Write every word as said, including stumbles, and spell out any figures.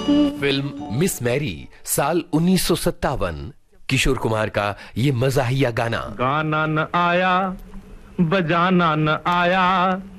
Film miss Mary साल उन्नीस सौ सत्तावन, किशोर कुमार का ये मजाहिया गाना। गाना न आया, बजाना न आया,